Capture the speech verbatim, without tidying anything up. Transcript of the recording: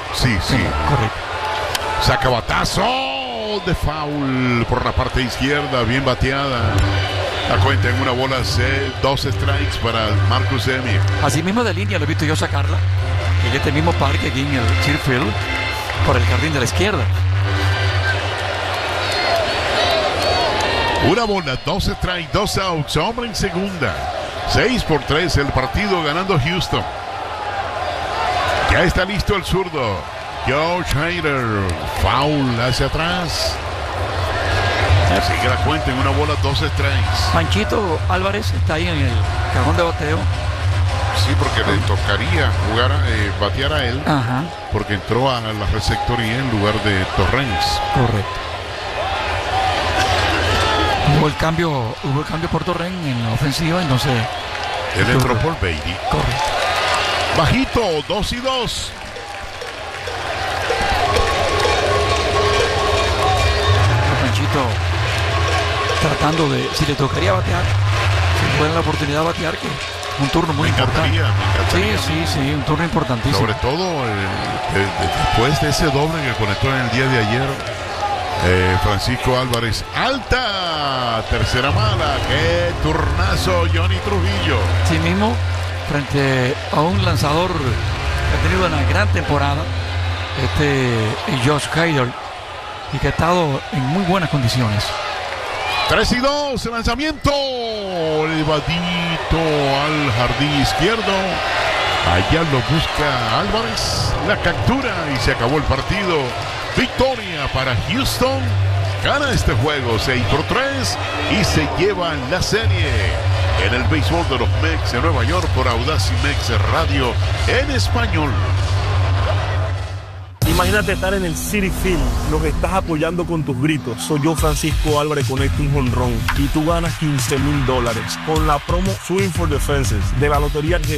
Sí, sí. Sí, correcto. Saca batazo de foul por la parte izquierda, bien bateada. La cuenta en una bola, dos strikes para Marcus Semien. Así mismo de línea lo he visto yo sacarla en este mismo parque aquí en el Cheerfield por el jardín de la izquierda. Una bola, dos strikes, dos outs, hombre en segunda. seis por tres el partido ganando Houston. Ya está listo el zurdo. Josh Hader, foul hacia atrás. Sigue la cuenta en una bola, dos strikes. Panchito Álvarez está ahí en el cajón de bateo. Sí, porque le tocaría jugar, eh, batear a él. Ajá. Porque entró a la receptoría en lugar de Torrens. Correcto. Hubo el cambio, hubo el cambio por Torren en la ofensiva, entonces. Él entró por Beatty. Correcto. Bajito, dos y dos. Panchito tratando de, si le tocaría batear, si puede la oportunidad de batear, que un turno muy me importante. encantaría, me encantaría. Sí, sí, sí, un turno importantísimo. Sobre todo eh, de, de, después de ese doble que conectó en el día de ayer, eh, Francisco Álvarez. Alta, tercera mala. Qué turnazo, Johnny Trujillo. Sí mismo, frente a un lanzador que ha tenido una gran temporada, este Josh Hader, y que ha estado en muy buenas condiciones. tres y dos, el lanzamiento elevadito al jardín izquierdo. Allá lo busca Álvarez, la captura y se acabó el partido. Victoria para Houston. Gana este juego seis por tres y se lleva la serie en el béisbol de los Mex de Nueva York por Audacy Mex Radio en español. Imagínate estar en el Citi Field, los estás apoyando con tus gritos. Soy yo, Francisco Álvarez, conecto un jonrón y tú ganas quince mil dólares con la promo Swing for the Fences de la lotería que